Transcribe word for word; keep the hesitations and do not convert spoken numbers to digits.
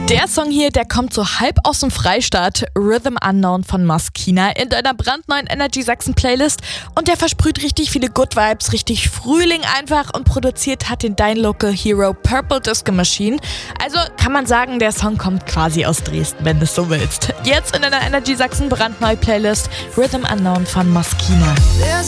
Der Song hier, der kommt so halb aus dem Freistaat, Rhythm Unknown von Maskina, in deiner brandneuen Energy Sachsen Playlist, und der versprüht richtig viele Good Vibes, richtig Frühling einfach, und produziert hat den Dein Local Hero Purple Disco Machine. Also kann man sagen, der Song kommt quasi aus Dresden, wenn du es so willst. Jetzt in deiner Energy Sachsen brandneue Playlist, Rhythm Unknown von Maskina.